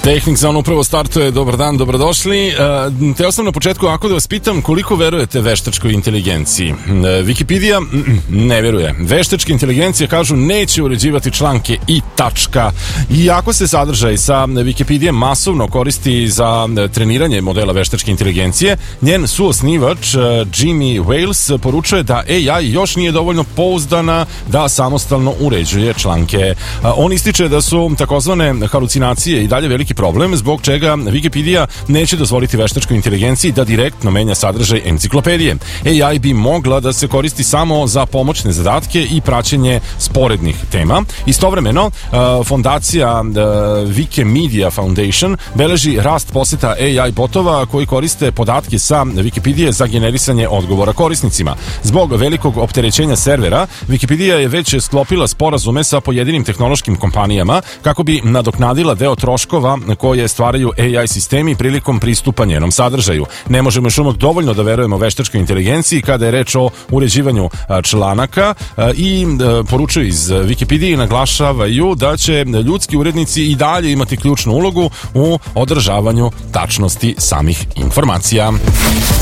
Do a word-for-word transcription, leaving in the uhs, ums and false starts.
Tehnik Zone upravo startuje, dobar dan, dobrodošli. E, teo sam na početku ovako da vas pitam koliko verujete veštačkoj inteligenciji. E, Wikipedia ne veruje. Veštačke inteligencije kažu neće uređivati članke i tačka. Iako se sadržaj sa Wikipedije masovno koristi za treniranje modela veštačke inteligencije, njen suosnivač Jimmy Wales poručuje da A I još nije dovoljno pouzdana da samostalno uređuje članke. E, on ističe da su takozvane halucinacije i dalje veliki problem, zbog čega Wikipedia neće dozvoliti veštačkoj inteligenciji da direktno menja sadržaj enciklopedije. A I bi mogla da se koristi samo za pomoćne zadatke i praćenje sporednih tema. Istovremeno, fondacija Wikimedia Foundation beleži rast poseta A I botova koji koriste podatke sa Wikipedije za generisanje odgovora korisnicima. Zbog velikog opterećenja servera, Wikipedia je već sklopila sporazume sa pojedinim tehnološkim kompanijama kako bi nadoknadila deo troškova koje stvaraju A I sistemi prilikom pristupa njenom sadržaju. Ne možemo još uvijek dovoljno da verujemo veštačkoj inteligenciji kada je reč o uređivanju članaka i poručuju iz Wikipedije i naglašavaju da će ljudski urednici i dalje imati ključnu ulogu u održavanju tačnosti samih informacija.